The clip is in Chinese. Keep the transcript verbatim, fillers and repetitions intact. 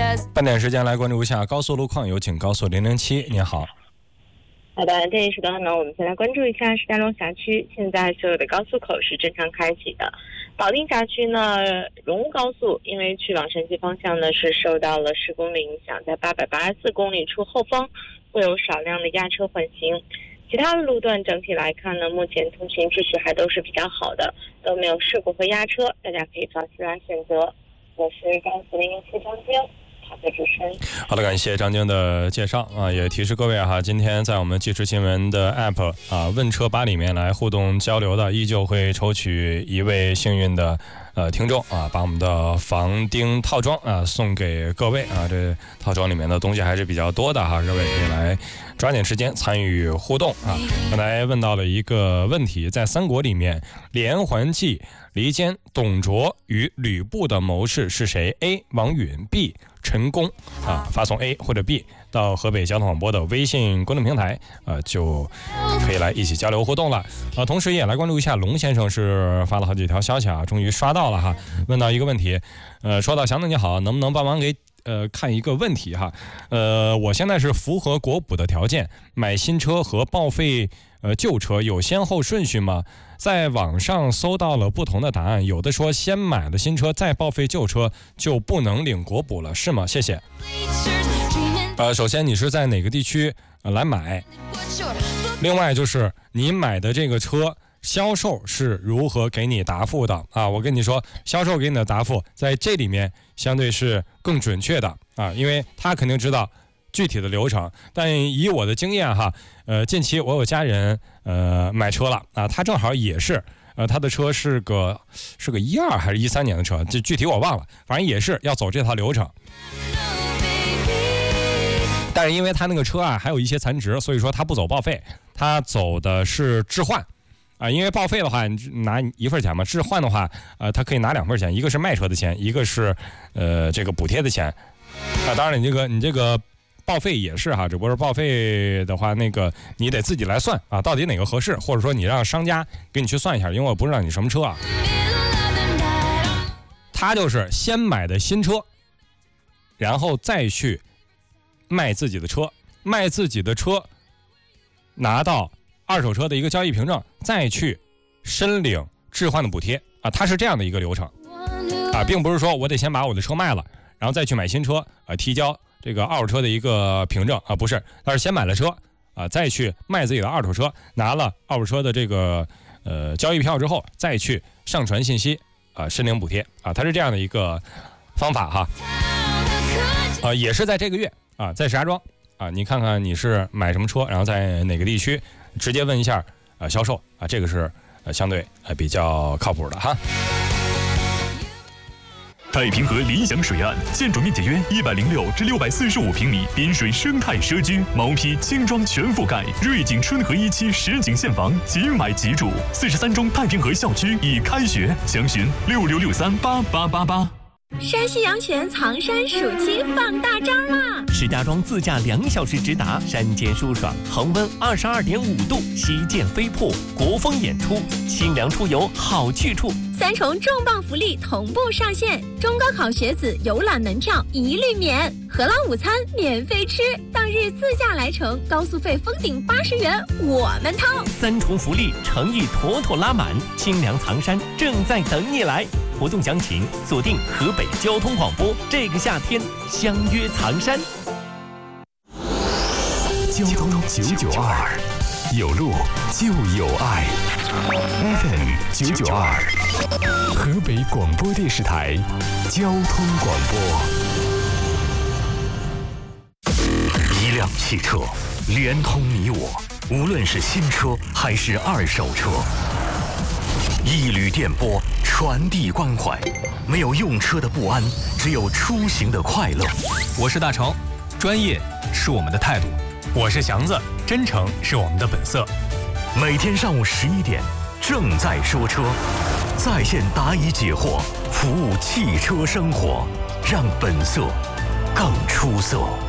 半点时间来关注一下高速路况，有请高速零零七，您好。 好的，这一时段呢，我们先来关注一下石家庄辖区，现在所有的高速口是正常开启的。保定辖区呢，荣乌高速因为去往山西方向呢是受到了施工的影响，在八百八十四公里处后方会有少量的压车缓行。其他的路段整体来看呢，目前通行秩序还都是比较好的，都没有事故和压车，大家可以放心来选择。我是高速零零七张晶。好的，感谢张晶的介绍啊，也提示各位哈，今天在我们即时新闻的 app 啊问车吧里面来互动交流的，依旧会抽取一位幸运的呃听众啊，把我们的防钉套装啊送给各位啊，这套装里面的东西还是比较多的哈，各位可以来抓紧时间参与互动啊。刚才问到了一个问题，在三国里面，连环计、离间、董卓与吕布的谋士是谁 ？A. 王允 B. 陈宫啊，发送 A 或者 B 到河北交通广播的微信公众平台啊，就可以来一起交流互动了啊。同时也来关注一下龙先生是发了好几条消息啊，终于刷到了哈。问到一个问题，呃，说到祥子你好，能不能帮忙给呃看一个问题哈？呃，我现在是符合国补的条件，买新车和报废呃旧车有先后顺序吗？在网上搜到了不同的答案，有的说先买了新车再报废旧车就不能领国补了，是吗？谢谢。呃，首先你是在哪个地区、呃、来买？另外就是你买的这个车销售是如何给你答复的啊？我跟你说，销售给你的答复在这里面相对是更准确的啊，因为他肯定知道具体的流程，但以我的经验哈，呃，近期我有家人呃买车了啊，他正好也是，呃，他的车是个是个一二还是一三年的车，这具体我忘了，反正也是要走这套流程。但是因为他那个车啊还有一些残值，所以说他不走报废，他走的是置换。啊，因为报废的话，你拿一份钱嘛；置换的话，呃，他可以拿两份钱，一个是卖车的钱，一个是呃这个补贴的钱。啊，当然你这个你这个报废也是哈，只不过是报废的话，那个你得自己来算啊，到底哪个合适，或者说你让商家给你去算一下，因为我不知道你什么车啊。他就是先买的新车，然后再去卖自己的车，卖自己的车，拿到二手车的一个交易凭证，再去申领置换的补贴啊，它是这样的一个流程啊，并不是说我得先把我的车卖了，然后再去买新车啊，提交这个二手车的一个凭证啊，不是，他是先买了车啊，再去卖自己的二手车，拿了二手车的这个呃交易票之后，再去上传信息啊，申领补贴啊，它是这样的一个方法哈，啊，也是在这个月啊，在石家庄啊，你看看你是买什么车，然后在哪个地区。直接问一下呃销售啊，这个是呃相对呃比较靠谱的哈。 太平河理想水岸，建筑面积约一百零六至六百四十五平米，滨水生态社区，毛坯轻装全覆盖，瑞景春和一期实景现房，即买即住。四十三中太平河校区已开学，详询六六六三八八八八。 山西阳泉藏山暑期放大招啦！ 石家庄自驾两小时直达，山间舒爽，恒温二十二点五度，旗舰飞瀑，国风演出，清凉出游好去处。 三重重磅福利同步上线，中高考学子游览门票一律免，荷兰午餐免费吃，当日自驾来程，高速费封顶八十元，我们掏。 三重福利，诚意妥妥拉满，清凉藏山正在等你来。活动详情锁定河北交通广播，这个夏天相约藏山。 交通九九二，有路就有爱。F M 九九二，河北广播电视台交通广播。一辆汽车连通你我，无论是新车还是二手车。一缕电波传递关怀，没有用车的不安，只有出行的快乐。 我是大成，专业是我们的态度；我是祥子，真诚是我们的本色。 每天上午十一点，正在说车，在线答疑解惑，服务汽车生活，让本色更出色。